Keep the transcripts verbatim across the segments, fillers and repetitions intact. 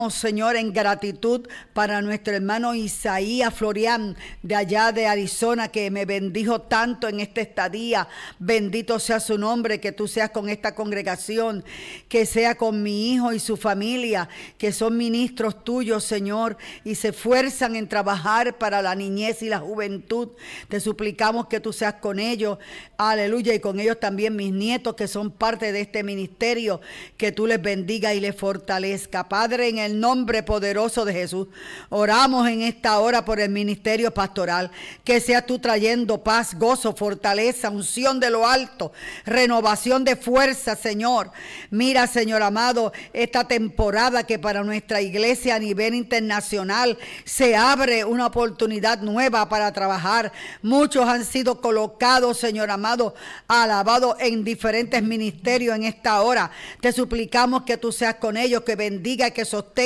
Señor, en gratitud para nuestro hermano Isaías Florian de allá de Arizona, que me bendijo tanto en esta estadía. Bendito sea su nombre, que tú seas con esta congregación, que sea con mi hijo y su familia, que son ministros tuyos, Señor, y se esfuerzan en trabajar para la niñez y la juventud. Te suplicamos que tú seas con ellos, aleluya, y con ellos también mis nietos que son parte de este ministerio, que tú les bendiga y les fortalezca. Padre, en el nombre poderoso de Jesús, oramos en esta hora por el ministerio pastoral, que seas tú trayendo paz, gozo, fortaleza, unción de lo alto, renovación de fuerza, Señor. Mira, Señor amado, esta temporada que para nuestra iglesia a nivel internacional se abre una oportunidad nueva para trabajar. Muchos han sido colocados, Señor amado, alabados en diferentes ministerios en esta hora. Te suplicamos que tú seas con ellos, que bendiga y que sostenga,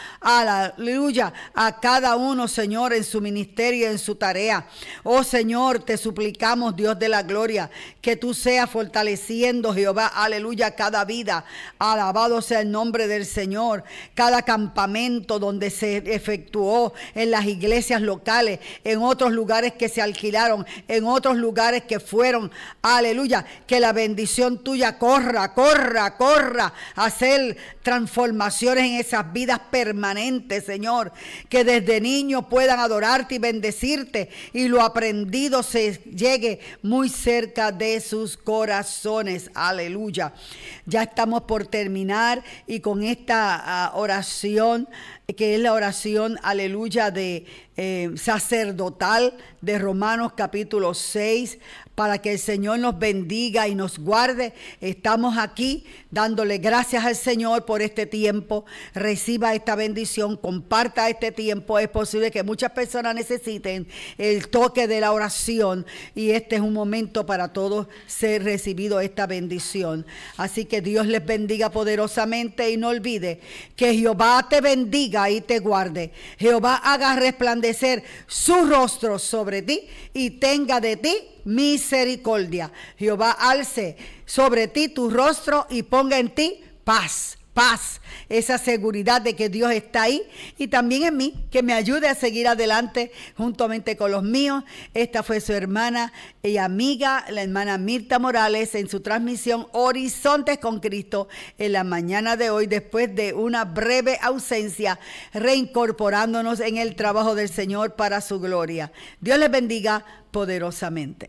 aleluya, a cada uno, Señor, en su ministerio y en su tarea. Oh Señor, te suplicamos, Dios de la gloria, que tú seas fortaleciendo, Jehová, aleluya, cada vida. Alabado sea el nombre del Señor. Cada campamento donde se efectuó, en las iglesias locales, en otros lugares que se alquilaron, en otros lugares que fueron, aleluya, que la bendición tuya corra, corra, corra, a hacer transformaciones en esas vidas permanentes, Señor, que desde niños puedan adorarte y bendecirte, y lo aprendido se llegue muy cerca de sus corazones, aleluya. Ya estamos por terminar, y con esta uh, oración, que es la oración, aleluya, de eh, sacerdotal de Romanos capítulo seis, para que el Señor nos bendiga y nos guarde. Estamos aquí dándole gracias al Señor por este tiempo. Reciba esta bendición, comparta este tiempo. Es posible que muchas personas necesiten el toque de la oración, y este es un momento para todos ser recibido esta bendición. Así que Dios les bendiga poderosamente, y no olvide que Jehová te bendiga y te guarde. Jehová haga resplandecer su rostro sobre ti y tenga de ti misericordia. Jehová alce sobre ti tu rostro y ponga en ti paz. Paz, esa seguridad de que Dios está ahí, y también en mí, que me ayude a seguir adelante juntamente con los míos. Esta fue su hermana y amiga, la hermana Mirta Morales, en su transmisión Horizontes con Cristo, en la mañana de hoy, después de una breve ausencia, reincorporándonos en el trabajo del Señor para su gloria. Dios les bendiga poderosamente.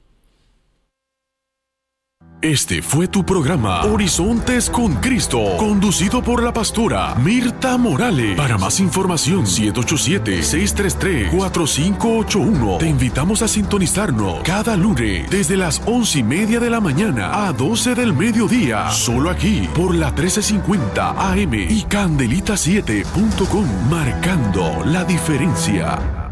Este fue tu programa Horizontes con Cristo, conducido por la pastora Mirta Morales. Para más información, siete ocho siete, seis tres tres, cuatro cinco ocho uno. Te invitamos a sintonizarnos cada lunes desde las once y media de la mañana a doce del mediodía, solo aquí por la trece cincuenta A M y candelita siete punto com, marcando la diferencia.